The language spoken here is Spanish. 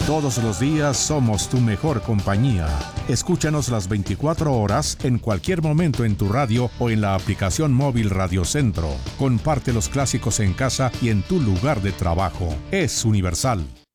Todos los días somos tu mejor compañía. Escúchanos las 24 horas en cualquier momento en tu radio o en la aplicación móvil Radio Centro. Comparte los clásicos en casa y en tu lugar de trabajo. Es universal.